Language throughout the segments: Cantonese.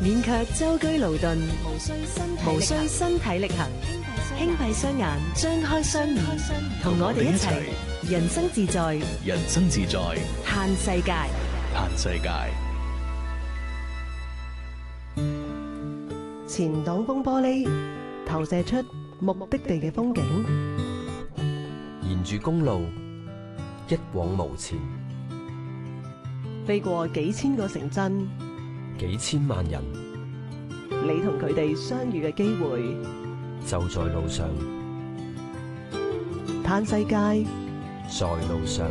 免卻舟車勞頓，無需身體力行，輕閉雙眼，張開雙耳，同我哋一齊人生自在， 人生自在， 嘆世界， 嘆世界。 前擋風玻璃投射出目的地嘅風景， 沿住公路一往無前， 飛過幾千個城鎮， 幾千萬人， 你同佢哋相遇嘅機會就在路上。 嘆世界， 在路上。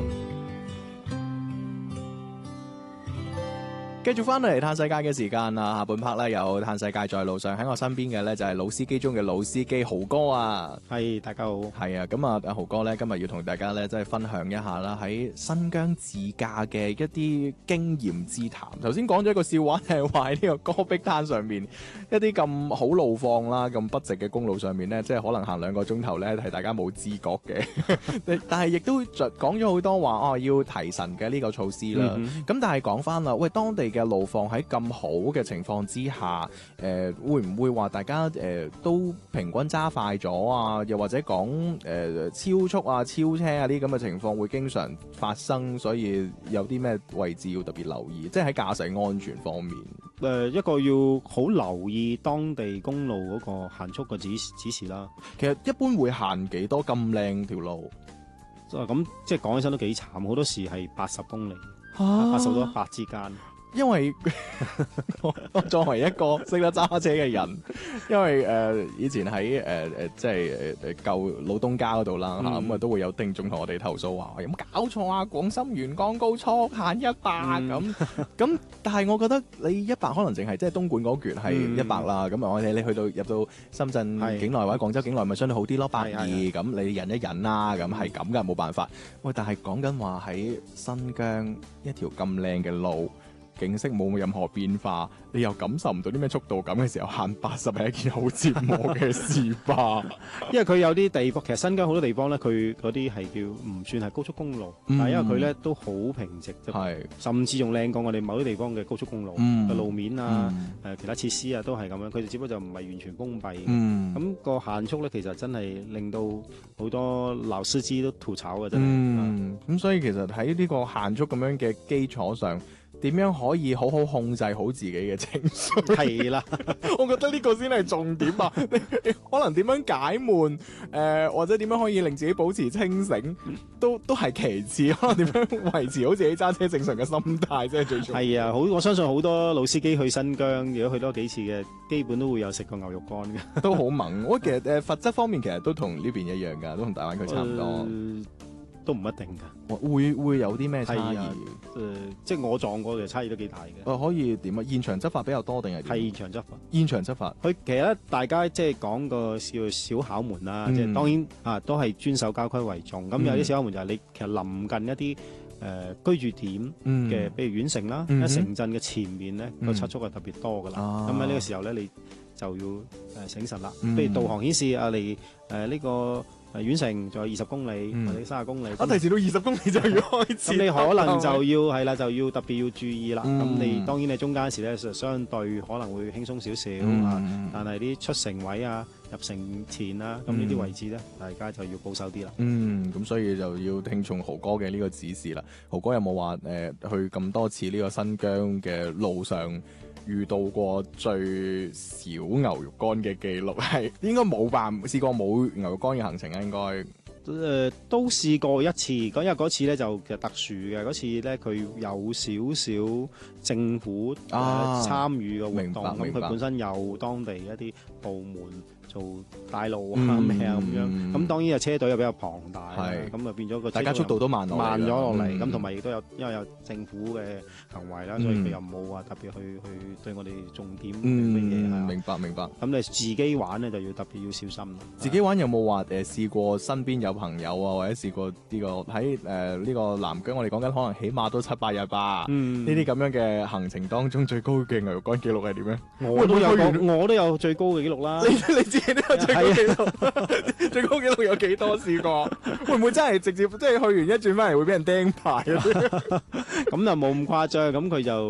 繼續翻嚟嘆世界嘅時間啦，下半 part 咧有嘆世界在路上，喺我身邊嘅咧就係老司機中嘅老司機豪哥啊。 係，大家好。 係啊，咁啊，阿豪哥咧今日要同大家咧即係分享一下啦，喺新疆自駕嘅一啲經驗之談。頭先講咗一個笑話，係話喺呢個戈壁灘上面一啲咁好路況啦、咁不直嘅公路上面咧，即係可能行2個鐘頭咧係大家冇知覺嘅，但係亦都講咗好多話要提神嘅呢個措施啦。咁但係講翻啦，喂，當地嘅路況喺咁好嘅情況之下，會唔會話大家都平均揸快咗啊？又或者講超速啊、超車啊啲咁嘅情況會經常發生，所以有啲咩位置要特別留意？即係喺駕駛安全方面， 一個要好留意當地公路嗰個限速嘅指示啦。 其實一般會限幾多咁靚條路？ 咁即係講起身都幾慘，好多時係80公里，80到100之間。 因為我作為一個識得揸車嘅人，因為以前喺即係舊老東家嗰度啦嚇，咁啊都會有聽眾同我哋投訴話有冇搞錯啊？廣深沿江高速限100咁，但係我覺得你100可能淨係即係東莞嗰橛係100啦，咁我哋你去到入到深圳境內或者廣州境內咪相對好啲咯，120咁你忍一忍啦，咁係咁噶，冇辦法。喂，但係講緊話喺新疆一條咁靚嘅路，景色冇任何變化，你又感受唔到啲咩速度感嘅時候，限80係一件好折磨嘅事吧？ 因為佢有啲地方，其實新疆好多地方咧，佢嗰啲係叫唔算係高速公路，但係因為佢咧都好平直，甚至仲靚過我哋某啲地方嘅高速公路嘅路面啊，其他設施啊都係咁樣。佢哋只不過就唔係完全封閉。咁個限速咧，其實真係令到好多老司機都吐槽嘅，真係。 咁所以其實喺呢個限速咁樣嘅基礎上，點樣可以好好控制好自己嘅情緒？係啦，我覺得呢個先係重點啊！你可能點樣解悶，或者點樣可以令自己保持清醒，都係其次。可能點樣維持好自己揸車正常嘅心態，真係最重要。係啊， 我相信好多老司機去新疆，如果去多幾次嘅，基本都會有食過牛肉乾嘅， 都好猛。我其實罰則方面其實都同呢邊一樣㗎，都同大灣區差唔多。 都唔一定㗎， 會有啲咩差異？ 即係我撞過嘅差異都幾大嘅。 可以點啊？現場執法比較多定係點？係現場執法。現場執法， 佢其實咧，大家即係講個叫小考門啦，即係當然都係遵守郊區為重。咁有啲小考門就係你其實臨近一啲居住點嘅，比如縣城啦，喺城鎮嘅前面咧個測速係特別多㗎啦。咁喺呢個時候咧，你就要醒神啦。譬如導航顯示離呢個縣城仲有20公里或者30公里， 提前到20公里就要開始。 咁你可能就要係啦，就要特別要注意啦。咁你當然你中間時咧，相對可能會輕鬆少少但係啲出城位啊、入城前啊，咁呢啲位置咧，大家就要保守啲啦。 咁所以就要聽從豪哥嘅呢個指示啦。豪哥有冇話去咁多次呢個新疆嘅路上遇到過最少牛肉乾嘅記錄？係應該冇吧？試過冇牛肉乾嘅行程啊？應該都試過一次，因為嗰次咧就其實特殊嘅，嗰次咧佢有少少政府參與嘅活動，咁佢本身有當地一啲部門做帶路啊咩啊咁樣，咁當然啊車隊又比較龐大，咁啊變咗個大家速度都慢咗落嚟，咁同埋亦都有因為有政府嘅行為啦，所以佢又冇話特別去對我哋重點乜嘢。 明白。 咁你自己玩咧就要特別要小心。 自己玩有冇話試過身邊有朋友啊，或者試過呢個喺呢個南疆，我哋講緊可能起碼都7-8日吧。呢啲咁樣嘅行程當中最高嘅牛肉乾記錄係點樣？我都有最高嘅記錄啦。你自己都有最高記錄，最高記錄有幾多？試過會唔會真係直接即係去完一轉翻嚟會俾人釘牌啊？ 咁就冇咁誇張，咁佢就。